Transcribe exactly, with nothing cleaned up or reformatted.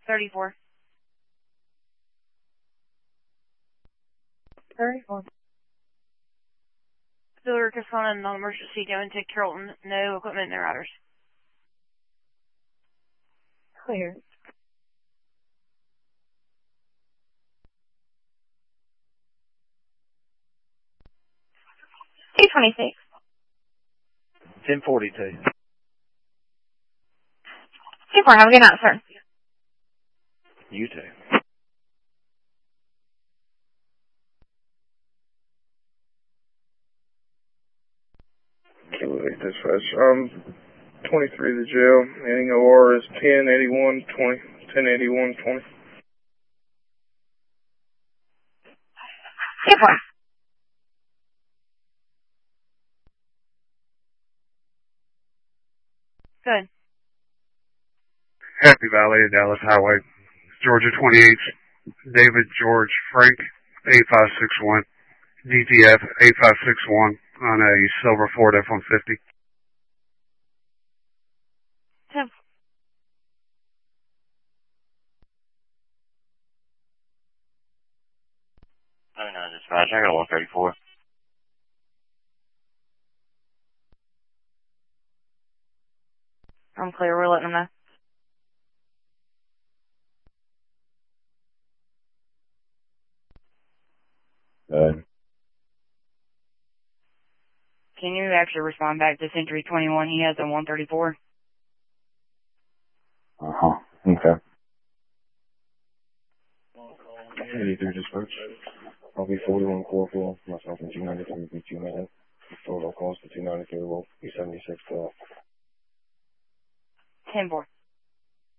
thirty-four. thirty-four. Filler Casana, non-emergency, going to Carrollton. No equipment, no riders. Clear. two twenty-six. ten forty-two. two four, have a good night, sir. You too. Okay, dispatch. Um, twenty-three to jail. Ending O R is ten eighty-one twenty. ten eighty-one twenty. two four. Good. Happy Valley of Dallas Highway, Georgia twenty-eight, David George Frank, eight five six one, D T F eight five six one on a silver Ford F one fifty. ten. I know, dispatch. I got a one thirty-four. I'm clear. We're letting them know. Good. Can you actually respond back to Century twenty-one? He has a one thirty-four. Uh-huh. Okay. eighty-three dispatch. I'll be forty-one Corporal. Myself and two ninety-three will be two minutes. Total calls to two ninety-three will be seventy-six twelve. ten four.